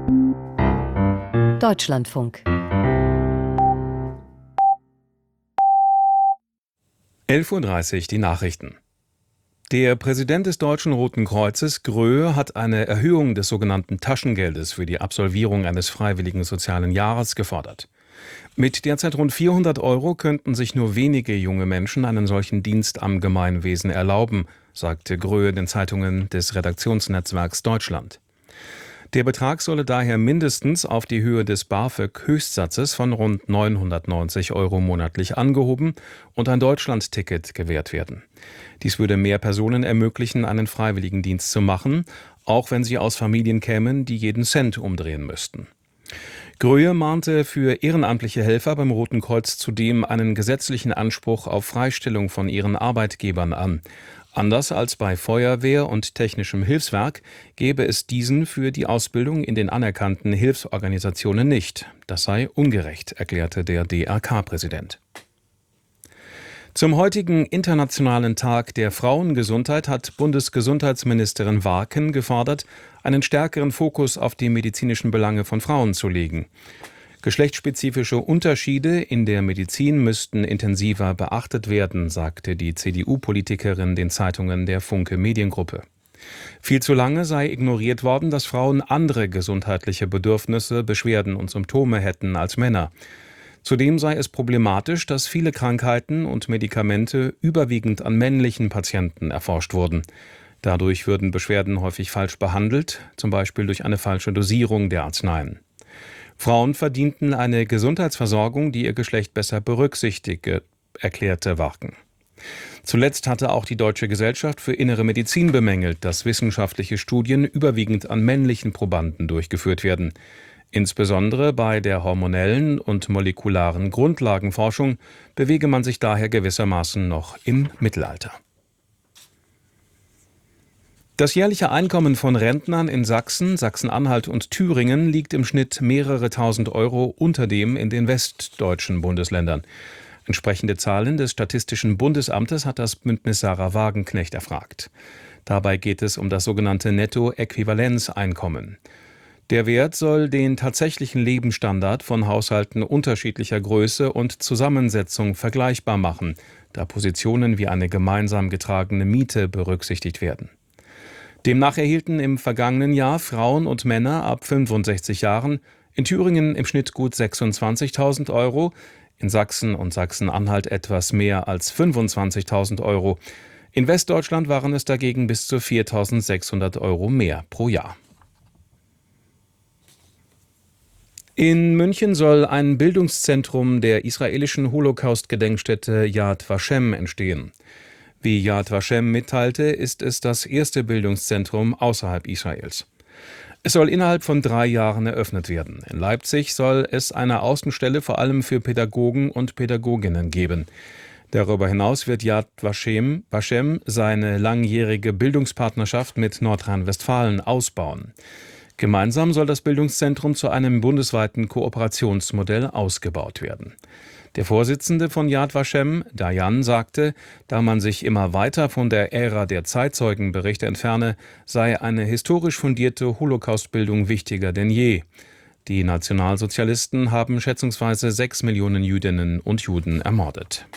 Deutschlandfunk 11:30 Uhr die Nachrichten. Der Präsident des Deutschen Roten Kreuzes, Gröhe, hat eine Erhöhung des sogenannten Taschengeldes für die Absolvierung eines freiwilligen sozialen Jahres gefordert. Mit derzeit rund 400 € könnten sich nur wenige junge Menschen einen solchen Dienst am Gemeinwesen erlauben, sagte Gröhe den Zeitungen des Redaktionsnetzwerks Deutschland. Der Betrag solle daher mindestens auf die Höhe des BAföG-Höchstsatzes von rund 990 € monatlich angehoben und ein Deutschlandticket gewährt werden. Dies würde mehr Personen ermöglichen, einen Freiwilligendienst zu machen, auch wenn sie aus Familien kämen, die jeden Cent umdrehen müssten. Gröhe mahnte für ehrenamtliche Helfer beim Roten Kreuz zudem einen gesetzlichen Anspruch auf Freistellung von ihren Arbeitgebern an. Anders als bei Feuerwehr und technischem Hilfswerk gäbe es diesen für die Ausbildung in den anerkannten Hilfsorganisationen nicht. Das sei ungerecht, erklärte der DRK-Präsident. Zum heutigen Internationalen Tag der Frauengesundheit hat Bundesgesundheitsministerin Warken gefordert, einen stärkeren Fokus auf die medizinischen Belange von Frauen zu legen. Geschlechtsspezifische Unterschiede in der Medizin müssten intensiver beachtet werden, sagte die CDU-Politikerin den Zeitungen der Funke Mediengruppe. Viel zu lange sei ignoriert worden, dass Frauen andere gesundheitliche Bedürfnisse, Beschwerden und Symptome hätten als Männer. Zudem sei es problematisch, dass viele Krankheiten und Medikamente überwiegend an männlichen Patienten erforscht wurden. Dadurch würden Beschwerden häufig falsch behandelt, zum Beispiel durch eine falsche Dosierung der Arzneien. Frauen verdienten eine Gesundheitsversorgung, die ihr Geschlecht besser berücksichtige, erklärte Warken. Zuletzt hatte auch die Deutsche Gesellschaft für Innere Medizin bemängelt, dass wissenschaftliche Studien überwiegend an männlichen Probanden durchgeführt werden. Insbesondere bei der hormonellen und molekularen Grundlagenforschung bewege man sich daher gewissermaßen noch im Mittelalter. Das jährliche Einkommen von Rentnern in Sachsen, Sachsen-Anhalt und Thüringen liegt im Schnitt mehrere tausend Euro unter dem in den westdeutschen Bundesländern. Entsprechende Zahlen des Statistischen Bundesamtes hat das Bündnis Sarah Wagenknecht erfragt. Dabei geht es um das sogenannte Nettoäquivalenzeinkommen. Der Wert soll den tatsächlichen Lebensstandard von Haushalten unterschiedlicher Größe und Zusammensetzung vergleichbar machen, da Positionen wie eine gemeinsam getragene Miete berücksichtigt werden. Demnach erhielten im vergangenen Jahr Frauen und Männer ab 65 Jahren in Thüringen im Schnitt gut 26.000 €, in Sachsen und Sachsen-Anhalt etwas mehr als 25.000 €. In Westdeutschland waren es dagegen bis zu 4.600 € mehr pro Jahr. In München soll ein Bildungszentrum der israelischen Holocaust-Gedenkstätte Yad Vashem entstehen. Wie Yad Vashem mitteilte, ist es das erste Bildungszentrum außerhalb Israels. Es soll innerhalb von 3 Jahren eröffnet werden. In Leipzig soll es eine Außenstelle vor allem für Pädagogen und Pädagoginnen geben. Darüber hinaus wird Yad Vashem seine langjährige Bildungspartnerschaft mit Nordrhein-Westfalen ausbauen. Gemeinsam soll das Bildungszentrum zu einem bundesweiten Kooperationsmodell ausgebaut werden. Der Vorsitzende von Yad Vashem, Dayan, sagte, da man sich immer weiter von der Ära der Zeitzeugenberichte entferne, sei eine historisch fundierte Holocaustbildung wichtiger denn je. Die Nationalsozialisten haben schätzungsweise 6 Millionen Jüdinnen und Juden ermordet.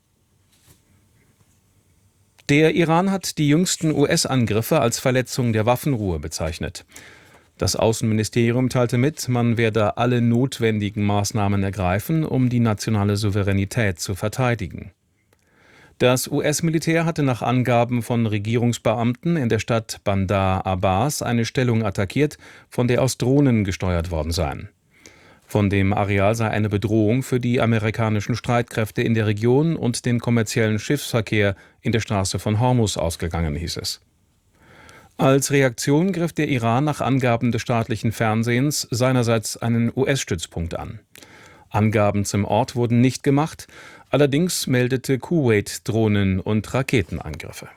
Der Iran hat die jüngsten US-Angriffe als Verletzung der Waffenruhe bezeichnet. Das Außenministerium teilte mit, man werde alle notwendigen Maßnahmen ergreifen, um die nationale Souveränität zu verteidigen. Das US-Militär hatte nach Angaben von Regierungsbeamten in der Stadt Bandar Abbas eine Stellung attackiert, von der aus Drohnen gesteuert worden seien. Von dem Areal sei eine Bedrohung für die amerikanischen Streitkräfte in der Region und den kommerziellen Schiffsverkehr in der Straße von Hormuz ausgegangen, hieß es. Als Reaktion griff der Iran nach Angaben des staatlichen Fernsehens seinerseits einen US-Stützpunkt an. Angaben zum Ort wurden nicht gemacht, allerdings meldete Kuwait Drohnen- und Raketenangriffe.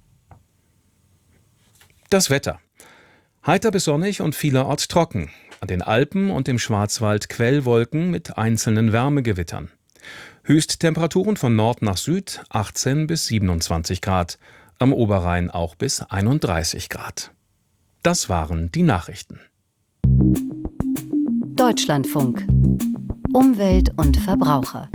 Das Wetter. Heiter bis sonnig und vielerorts trocken. An den Alpen und im Schwarzwald Quellwolken mit einzelnen Wärmegewittern. Höchsttemperaturen von Nord nach Süd 18 bis 27 Grad. Am Oberrhein auch bis 31 Grad. Das waren die Nachrichten. Deutschlandfunk. Umwelt und Verbraucher.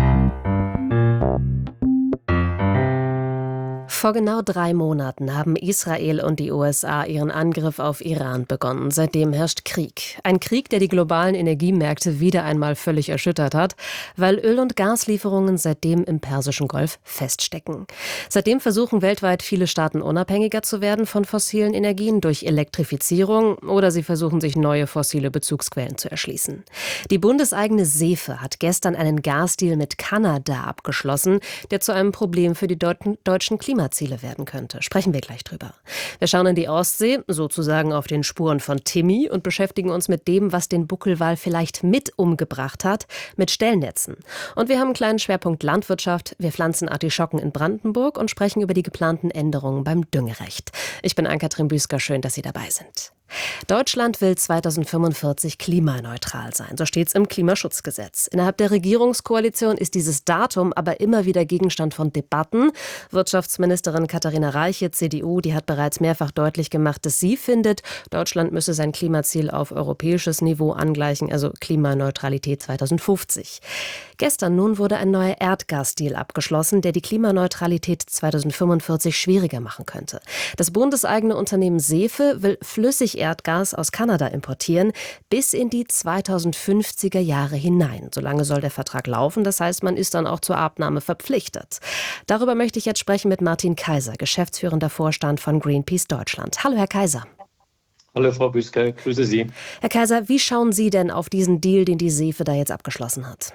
Vor genau 3 Monaten haben Israel und die USA ihren Angriff auf Iran begonnen. Seitdem herrscht Krieg. Ein Krieg, der die globalen Energiemärkte wieder einmal völlig erschüttert hat, weil Öl- und Gaslieferungen seitdem im Persischen Golf feststecken. Seitdem versuchen weltweit viele Staaten unabhängiger zu werden von fossilen Energien durch Elektrifizierung oder sie versuchen sich neue fossile Bezugsquellen zu erschließen. Die bundeseigene SEFE hat gestern einen Gasdeal mit Kanada abgeschlossen, der zu einem Problem für die deutschen Klimaziele werden könnte. Sprechen wir gleich drüber. Wir schauen in die Ostsee, sozusagen auf den Spuren von Timmy und beschäftigen uns mit dem, was den Buckelwal vielleicht mit umgebracht hat, mit Stellnetzen. Und wir haben einen kleinen Schwerpunkt Landwirtschaft. Wir pflanzen Artischocken in Brandenburg und sprechen über die geplanten Änderungen beim Düngerecht. Ich bin Ann-Kathrin Büsker, schön, dass Sie dabei sind. Deutschland will 2045 klimaneutral sein, so steht es im Klimaschutzgesetz. Innerhalb der Regierungskoalition ist dieses Datum aber immer wieder Gegenstand von Debatten. Wirtschaftsministerin Katharina Reiche, CDU, die hat bereits mehrfach deutlich gemacht, dass sie findet, Deutschland müsse sein Klimaziel auf europäisches Niveau angleichen, also Klimaneutralität 2050. Gestern nun wurde ein neuer Erdgasdeal abgeschlossen, der die Klimaneutralität 2045 schwieriger machen könnte. Das bundeseigene Unternehmen SEFE will Flüssigerdgas aus Kanada importieren, bis in die 2050er Jahre hinein. Solange soll der Vertrag laufen, das heißt, man ist dann auch zur Abnahme verpflichtet. Darüber möchte ich jetzt sprechen mit Martin Kaiser, geschäftsführender Vorstand von Greenpeace Deutschland. Hallo, Herr Kaiser. Hallo, Frau Büsker, grüße Sie. Herr Kaiser, wie schauen Sie denn auf diesen Deal, den die SEFE da jetzt abgeschlossen hat?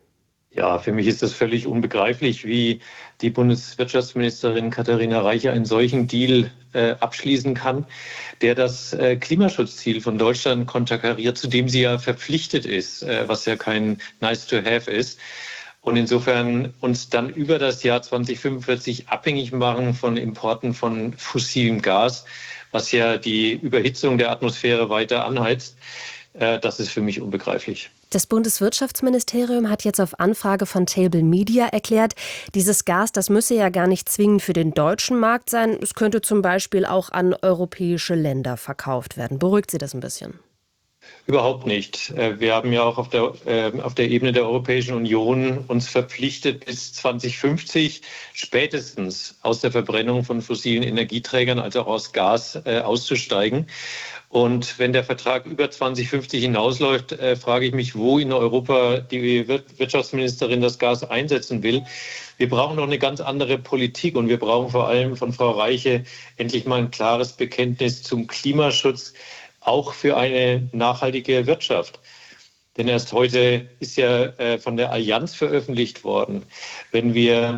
Ja, für mich ist das völlig unbegreiflich, wie die Bundeswirtschaftsministerin Katharina Reiche einen solchen Deal abschließen kann, der das Klimaschutzziel von Deutschland konterkariert, zu dem sie ja verpflichtet ist, was ja kein Nice-to-have ist. Und insofern uns dann über das Jahr 2045 abhängig machen von Importen von fossilem Gas, was ja die Überhitzung der Atmosphäre weiter anheizt, das ist für mich unbegreiflich. Das Bundeswirtschaftsministerium hat jetzt auf Anfrage von Table Media erklärt, dieses Gas, das müsse ja gar nicht zwingend für den deutschen Markt sein. Es könnte zum Beispiel auch an europäische Länder verkauft werden. Beruhigt Sie das ein bisschen? Überhaupt nicht. Wir haben ja auch auf der Ebene der Europäischen Union uns verpflichtet, bis 2050 spätestens aus der Verbrennung von fossilen Energieträgern, also auch aus Gas, auszusteigen. Und wenn der Vertrag über 2050 hinausläuft, frage ich mich, wo in Europa die Wirtschaftsministerin das Gas einsetzen will. Wir brauchen noch eine ganz andere Politik und wir brauchen vor allem von Frau Reiche endlich mal ein klares Bekenntnis zum Klimaschutz, auch für eine nachhaltige Wirtschaft. Denn erst heute ist ja von der Allianz veröffentlicht worden, wenn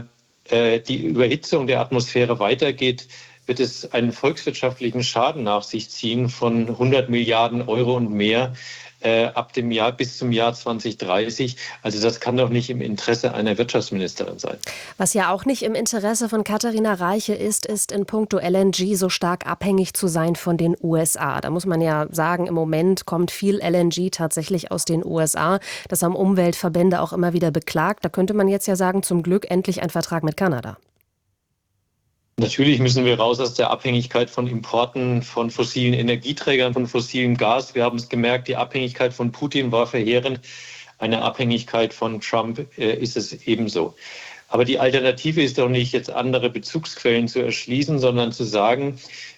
die Überhitzung der Atmosphäre weitergeht, wird es einen volkswirtschaftlichen Schaden nach sich ziehen von 100 Milliarden Euro und mehr ab dem Jahr bis zum Jahr 2030. Also das kann doch nicht im Interesse einer Wirtschaftsministerin sein. Was ja auch nicht im Interesse von Katharina Reiche ist in puncto LNG so stark abhängig zu sein von den USA. Da muss man ja sagen, im Moment kommt viel LNG tatsächlich aus den USA. Das haben Umweltverbände auch immer wieder beklagt. Da könnte man jetzt ja sagen, zum Glück endlich ein Vertrag mit Kanada. Natürlich müssen wir raus aus der Abhängigkeit von Importen von fossilen Energieträgern, von fossilem Gas. Wir haben es gemerkt, die Abhängigkeit von Putin war verheerend. Eine Abhängigkeit von Trump ist es ebenso. Aber die Alternative ist doch nicht, jetzt andere Bezugsquellen zu erschließen, sondern zu sagen,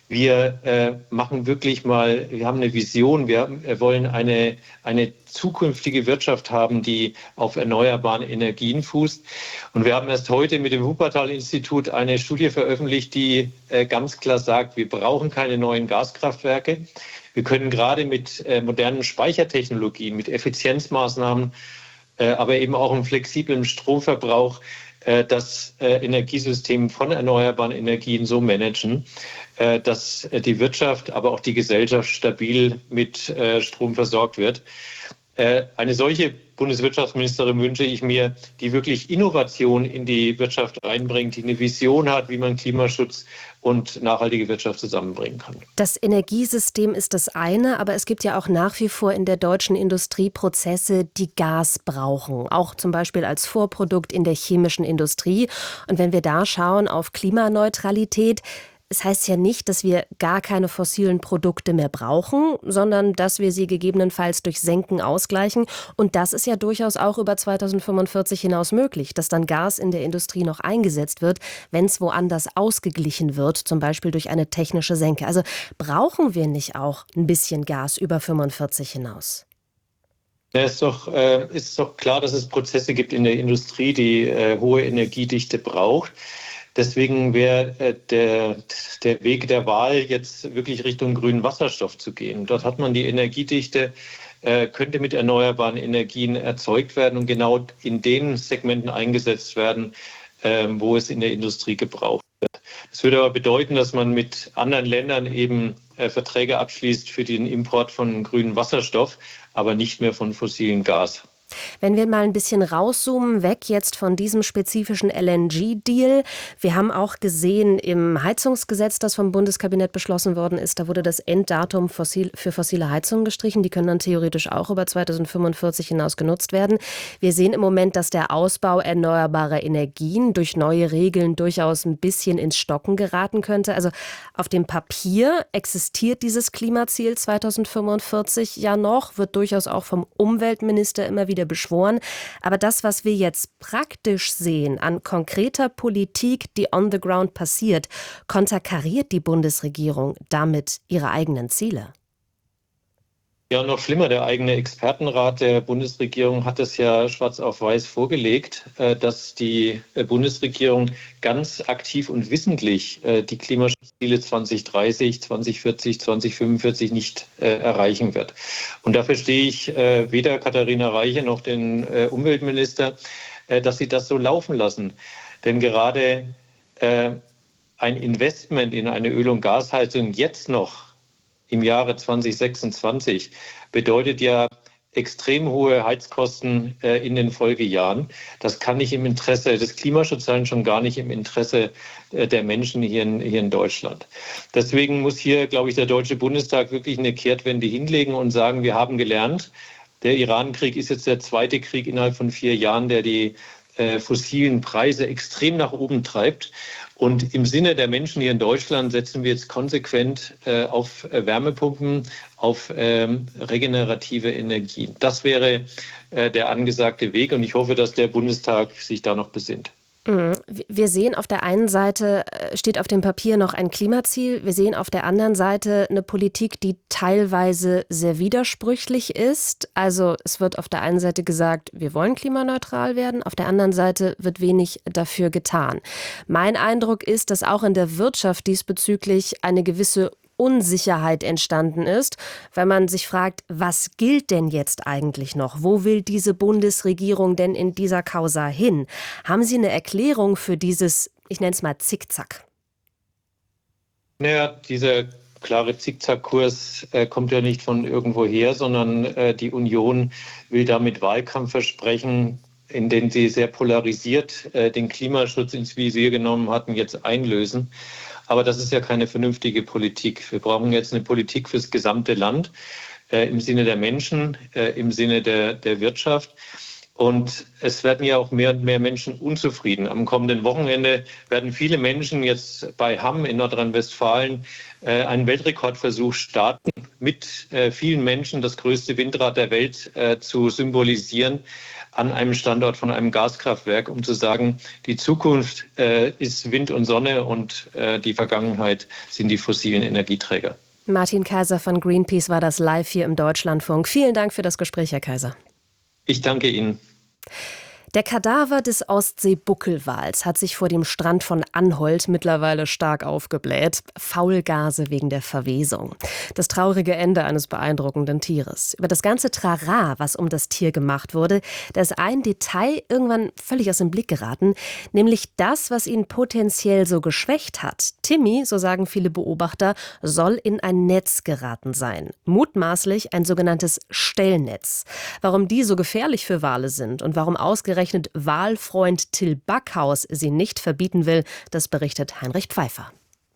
wir machen wirklich mal, wir haben eine Vision, wir wollen eine zukünftige Wirtschaft haben, die auf erneuerbaren Energien fußt. Und wir haben erst heute mit dem Wuppertal-Institut eine Studie veröffentlicht, die ganz klar sagt, wir brauchen keine neuen Gaskraftwerke. Wir können gerade mit modernen Speichertechnologien, mit Effizienzmaßnahmen, aber eben auch im flexiblen Stromverbrauch das Energiesystem von erneuerbaren Energien so managen, dass die Wirtschaft, aber auch die Gesellschaft stabil mit Strom versorgt wird. Eine solche Bundeswirtschaftsministerin wünsche ich mir, die wirklich Innovation in die Wirtschaft reinbringt, die eine Vision hat, wie man Klimaschutz und nachhaltige Wirtschaft zusammenbringen kann. Das Energiesystem ist das eine, aber es gibt ja auch nach wie vor in der deutschen Industrie Prozesse, die Gas brauchen, auch zum Beispiel als Vorprodukt in der chemischen Industrie. Und wenn wir da schauen auf Klimaneutralität, es heißt ja nicht, dass wir gar keine fossilen Produkte mehr brauchen, sondern dass wir sie gegebenenfalls durch Senken ausgleichen. Und das ist ja durchaus auch über 2045 hinaus möglich, dass dann Gas in der Industrie noch eingesetzt wird, wenn es woanders ausgeglichen wird, zum Beispiel durch eine technische Senke. Also brauchen wir nicht auch ein bisschen Gas über 45 hinaus? Ja, ist doch klar, dass es Prozesse gibt in der Industrie, die hohe Energiedichte braucht. Deswegen wäre der Weg der Wahl jetzt wirklich Richtung grünen Wasserstoff zu gehen. Dort hat man die Energiedichte, könnte mit erneuerbaren Energien erzeugt werden und genau in den Segmenten eingesetzt werden, wo es in der Industrie gebraucht wird. Das würde aber bedeuten, dass man mit anderen Ländern eben Verträge abschließt für den Import von grünem Wasserstoff, aber nicht mehr von fossilem Gas. Wenn wir mal ein bisschen rauszoomen, weg jetzt von diesem spezifischen LNG-Deal. Wir haben auch gesehen im Heizungsgesetz, das vom Bundeskabinett beschlossen worden ist, da wurde das Enddatum für fossile Heizungen gestrichen. Die können dann theoretisch auch über 2045 hinaus genutzt werden. Wir sehen im Moment, dass der Ausbau erneuerbarer Energien durch neue Regeln durchaus ein bisschen ins Stocken geraten könnte. Also auf dem Papier existiert dieses Klimaziel 2045 ja noch, wird durchaus auch vom Umweltminister immer wieder beschworen. Aber das, was wir jetzt praktisch sehen an konkreter Politik, die on the ground passiert, konterkariert die Bundesregierung damit ihre eigenen Ziele. Ja, noch schlimmer, der eigene Expertenrat der Bundesregierung hat es ja schwarz auf weiß vorgelegt, dass die Bundesregierung ganz aktiv und wissentlich die Klimaschutzziele 2030, 2040, 2045 nicht erreichen wird. Und da verstehe ich weder Katharina Reiche noch den Umweltminister, dass sie das so laufen lassen. Denn gerade ein Investment in eine Öl- und Gasheizung jetzt noch im Jahre 2026 bedeutet ja extrem hohe Heizkosten in den Folgejahren. Das kann nicht im Interesse des Klimaschutzes sein, schon gar nicht im Interesse der Menschen hier in Deutschland. Deswegen muss hier, glaube ich, der Deutsche Bundestag wirklich eine Kehrtwende hinlegen und sagen, wir haben gelernt, der Iran-Krieg ist jetzt der zweite Krieg innerhalb von 4 Jahren, der die fossilen Preise extrem nach oben treibt. Und im Sinne der Menschen hier in Deutschland setzen wir jetzt konsequent auf Wärmepumpen, auf regenerative Energien. Das wäre der angesagte Weg und ich hoffe, dass der Bundestag sich da noch besinnt. Wir sehen, auf der einen Seite steht auf dem Papier noch ein Klimaziel. Wir sehen auf der anderen Seite eine Politik, die teilweise sehr widersprüchlich ist. Also es wird auf der einen Seite gesagt, wir wollen klimaneutral werden. Auf der anderen Seite wird wenig dafür getan. Mein Eindruck ist, dass auch in der Wirtschaft diesbezüglich eine gewisse Unsicherheit entstanden ist, weil man sich fragt, was gilt denn jetzt eigentlich noch? Wo will diese Bundesregierung denn in dieser Causa hin? Haben Sie eine Erklärung für dieses, ich nenne es mal Zickzack? Naja, dieser klare Zickzackkurs kommt ja nicht von irgendwoher, sondern die Union will damit Wahlkampfversprechen, in denen sie sehr polarisiert den Klimaschutz ins Visier genommen hatten, jetzt einlösen. Aber das ist ja keine vernünftige Politik. Wir brauchen jetzt eine Politik fürs gesamte Land, im Sinne der Menschen, im Sinne der Wirtschaft. Und es werden ja auch mehr und mehr Menschen unzufrieden. Am kommenden Wochenende werden viele Menschen jetzt bei Hamm in Nordrhein-Westfalen einen Weltrekordversuch starten, mit vielen Menschen das größte Windrad der Welt zu symbolisieren an einem Standort von einem Gaskraftwerk, um zu sagen, die Zukunft ist Wind und Sonne und die Vergangenheit sind die fossilen Energieträger. Martin Kaiser von Greenpeace war das live hier im Deutschlandfunk. Vielen Dank für das Gespräch, Herr Kaiser. Ich danke Ihnen. Der Kadaver des Ostsee-Buckelwals hat sich vor dem Strand von Anholt mittlerweile stark aufgebläht. Faulgase wegen der Verwesung. Das traurige Ende eines beeindruckenden Tieres. Über das ganze Trara, was um das Tier gemacht wurde, da ist ein Detail irgendwann völlig aus dem Blick geraten, nämlich das, was ihn potenziell so geschwächt hat. Timmy, so sagen viele Beobachter, soll in ein Netz geraten sein. Mutmaßlich ein sogenanntes Stellnetz. Warum die so gefährlich für Wale sind und warum ausgerechnet Walfreund Till Backhaus sie nicht verbieten will, das berichtet Heinrich Pfeiffer.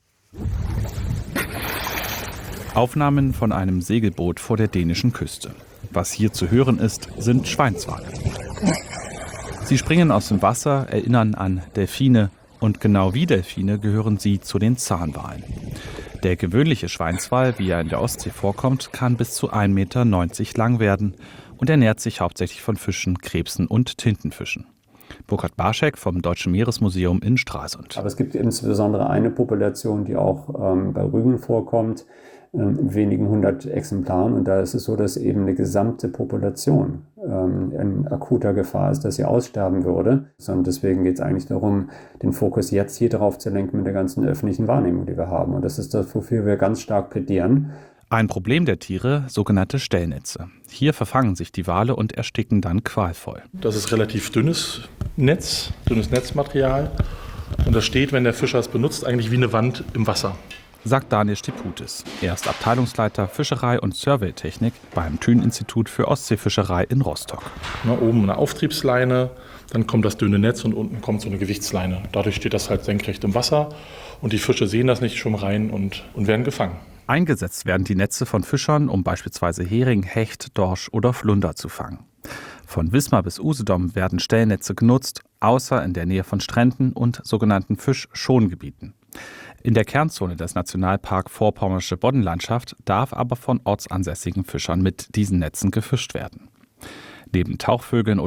Aufnahmen von einem Segelboot vor der dänischen Küste. Was hier zu hören ist, sind Schweinswale. Sie springen aus dem Wasser, erinnern an Delfine Und genau wie Delfine gehören sie zu den Zahnwalen. Der gewöhnliche Schweinswal, wie er in der Ostsee vorkommt, kann bis zu 1,90 Meter lang werden und ernährt sich hauptsächlich von Fischen, Krebsen und Tintenfischen. Burkhard Barschek vom Deutschen Meeresmuseum in Stralsund. Aber es gibt insbesondere eine Population, die auch bei Rügen vorkommt, in wenigen 100 Exemplaren. Und da ist es so, dass eben eine gesamte Population in akuter Gefahr ist, dass sie aussterben würde. Und deswegen geht es eigentlich darum, den Fokus jetzt hier drauf zu lenken mit der ganzen öffentlichen Wahrnehmung, die wir haben. Und das ist das, wofür wir ganz stark plädieren. Ein Problem der Tiere, sogenannte Stellnetze. Hier verfangen sich die Wale und ersticken dann qualvoll. Das ist relativ dünnes Netzmaterial. Und das steht, wenn der Fischer es benutzt, eigentlich wie eine Wand im Wasser. Sagt Daniel Stiputis. Er ist Abteilungsleiter Fischerei und Surveytechnik beim Thün-Institut für Ostseefischerei in Rostock. Oben eine Auftriebsleine, dann kommt das dünne Netz und unten kommt so eine Gewichtsleine. Dadurch steht das halt senkrecht im Wasser und die Fische sehen das nicht, schwimmen rein und werden gefangen. Eingesetzt werden die Netze von Fischern, um beispielsweise Hering, Hecht, Dorsch oder Flunder zu fangen. Von Wismar bis Usedom werden Stellnetze genutzt, außer in der Nähe von Stränden und sogenannten Fischschongebieten. In der Kernzone des Nationalpark Vorpommersche Boddenlandschaft darf aber von ortsansässigen Fischern mit diesen Netzen gefischt werden. Neben Tauchvögeln